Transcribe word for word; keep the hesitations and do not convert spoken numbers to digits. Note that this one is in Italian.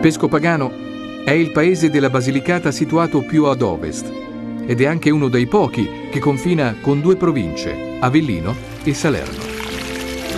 Pescopagano è il paese della Basilicata situato più ad ovest ed è anche uno dei pochi che confina con due province, Avellino e Salerno.